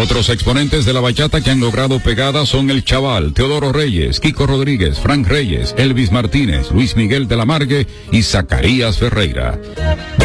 Otros exponentes de la bachata que han logrado pegada son El Chaval, Teodoro Reyes, Kiko Rodríguez, Frank Reyes, Elvis Martínez, Luis Miguel de la Margue y Zacarías Ferreira.